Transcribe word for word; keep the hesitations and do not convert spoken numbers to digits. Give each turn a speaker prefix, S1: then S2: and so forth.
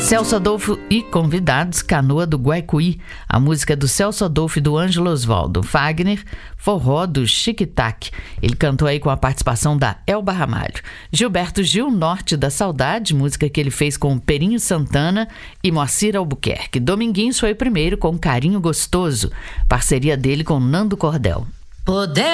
S1: Celso Adolfo e convidados, Canoa do Guaicuí, a música do Celso Adolfo e do Ângelo Osvaldo. Fagner, Forró do Chiquitac. Ele cantou aí com a participação da Elba Ramalho. Gilberto Gil, Norte da Saudade, música que ele fez com Perinho Santana e Moacir Albuquerque. Dominguinhos foi o primeiro com Carinho Gostoso, parceria dele com Nando Cordel.
S2: Poder